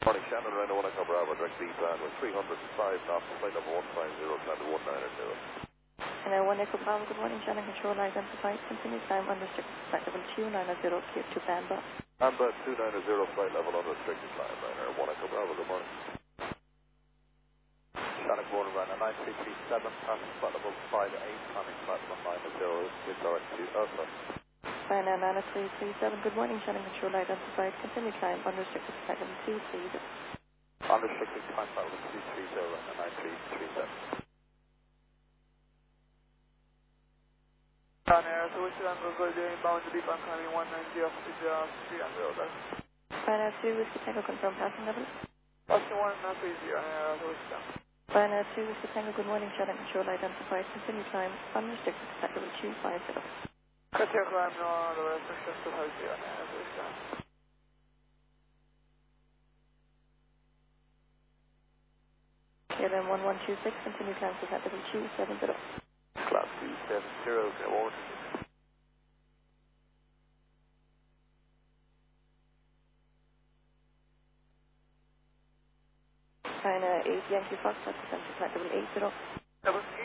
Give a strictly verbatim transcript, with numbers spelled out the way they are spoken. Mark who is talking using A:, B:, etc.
A: Morning, Shannon, around one Echo Bravo, direct B plan with three hundred five knots, flight number one five zero, climb to one nine zero.
B: Hello, one Echo Bravo, good morning, Shannon, control identified, continue climb unrestricted, flight level two nine zero, clear to Bamba.
A: Bamba two nine zero, flight level unrestricted, climb liner, one Echo Bravo, good morning.
C: Shannon, good morning, runner nine three three seven, passing flight level five eight, climbing flight one nine zero, with direct to Alpha.
B: China nine three three seven, good morning, Shannon, control identified, continue climb unrestricted, flight level two three zero.
C: Unrestricted, climb flight level two three zero, runner nine three three seven.
D: Down Air, so we should go good there, inbound to deep on climbing one nine zero, three zero, that's.
B: China two, Whiskey Tango, confirm passing level.
D: Austin one nine three zero, Air, so we should.
B: China two, Whiskey Tango, good morning, Shannon, control identified, continue climb unrestricted, flight level two five zero.
D: Cut your climb, no, the restriction to five zero, Air, so we should.
B: K L M one one two six, continue climb to flight level two seven zero.
C: Class two seven zero, get over.
B: China eight, Yankee Fox, descent to flight level eight zero.
D: Double